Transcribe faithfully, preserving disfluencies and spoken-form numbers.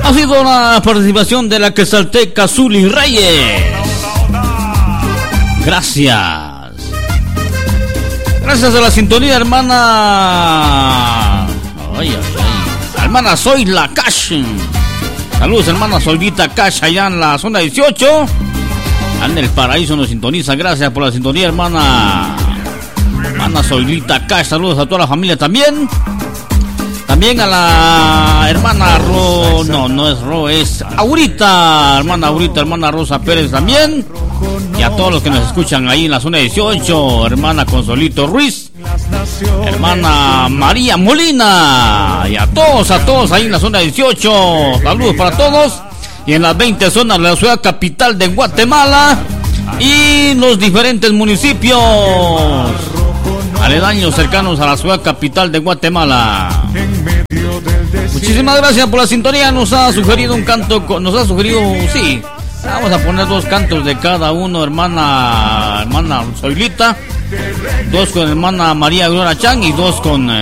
Ha sido la participación de la quesalteca Zuli Reyes. Gracias. Gracias a la sintonía, hermana. Ay, ay, ay. Hermana Zoila Cash. Saludos, hermana Zoilita Cash, allá en la zona dieciocho. En el paraíso nos sintoniza. Gracias por la sintonía, hermana. Hermana Zoilita Cash. Saludos a toda la familia también. También a la hermana Ro. No, no es Ro, es Aurita. Hermana Aurita, hermana Rosa Pérez también. Y a todos los que nos escuchan ahí en la zona dieciocho. Hermana Consolito Ruiz. Hermana María Molina. Y a todos, a todos ahí en la zona dieciocho. Saludos para todos. Y en las veinte zonas de la ciudad capital de Guatemala. Y los diferentes municipios aledaños cercanos a la ciudad capital de Guatemala. Muchísimas gracias por la sintonía. Nos ha sugerido un canto, nos ha sugerido, sí, vamos a poner dos cantos de cada uno, hermana hermana Zoilita, dos con hermana María Gloria Chan y dos con